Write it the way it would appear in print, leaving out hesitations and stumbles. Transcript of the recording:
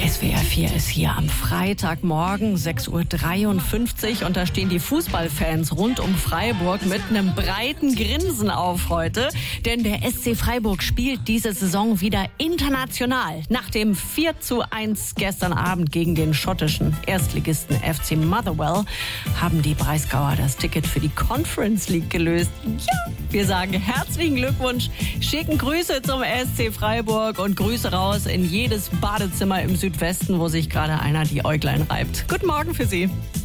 SWR 4 ist hier am Freitagmorgen, 6:53 Uhr. Und da stehen die Fußballfans rund um Freiburg mit einem breiten Grinsen auf heute. Denn der SC Freiburg spielt diese Saison wieder international. Nach dem 4:1 gestern Abend gegen den schottischen Erstligisten FC Motherwell haben die Breisgauer das Ticket für die Conference League gelöst. Ja, wir sagen herzlichen Glückwunsch, schicken Grüße zum SC Freiburg und Grüße raus in jedes Badezimmer im Südwesten, wo sich gerade einer die Äuglein reibt. Guten Morgen für Sie.